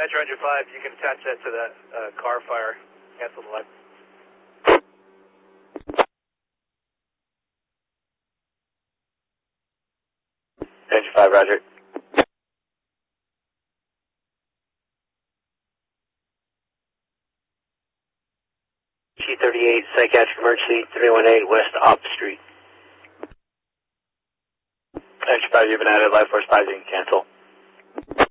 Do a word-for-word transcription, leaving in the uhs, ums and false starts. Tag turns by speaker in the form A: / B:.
A: Metro Engine five, you can attach that to the uh, car fire. Cancel the light. Engine five, roger. G thirty-eight, psychiatric emergency, three one eight West Op Street. Engine five, you've been added, Life Force five, you can cancel.